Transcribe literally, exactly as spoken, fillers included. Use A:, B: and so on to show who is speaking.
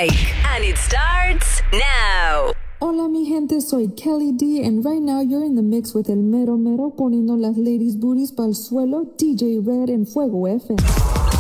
A: Mike. And it starts now.
B: Hola mi gente, soy Kelly D and right now you're in the mix with el mero mero poniendo las ladies booties pa'l suelo, D J Red en Fuego F M.